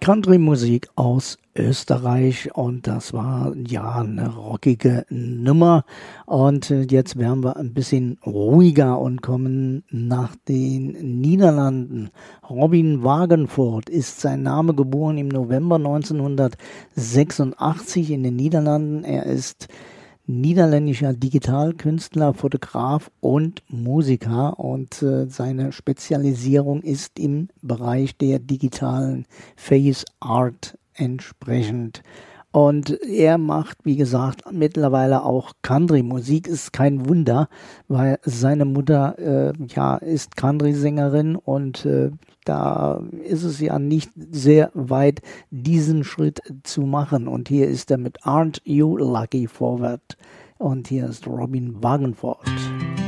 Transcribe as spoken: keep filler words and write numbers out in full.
Country-Musik aus Österreich und das war ja eine rockige Nummer und äh, jetzt werden wir ein bisschen ruhiger und kommen nach den Niederlanden. Robin Wagenfort ist sein Name, geboren im November neunzehnhundertsechsundachtzig in den Niederlanden. Er ist niederländischer Digitalkünstler, Fotograf und Musiker und äh, seine Spezialisierung ist im Bereich der digitalen Face Art entsprechend. Und er macht, wie gesagt, mittlerweile auch Country-Musik. Ist kein Wunder, weil seine Mutter äh, ja ist Country-Sängerin und äh, da ist es ja nicht sehr weit, diesen Schritt zu machen. Und hier ist er mit Aren't You Lucky Forward. Und hier ist Robin Wagenfort.